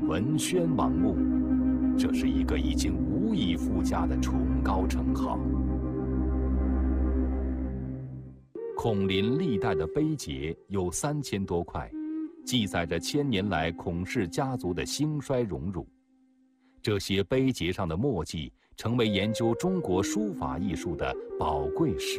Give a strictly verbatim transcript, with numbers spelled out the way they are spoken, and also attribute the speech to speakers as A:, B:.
A: 文宣王墓，这是一个已经无以复加的崇高称号。孔林历代的碑碣有三千多块，记载着千年来孔氏家族的兴衰荣辱。这些碑碣上的墨迹成为研究中国书法艺术的宝贵史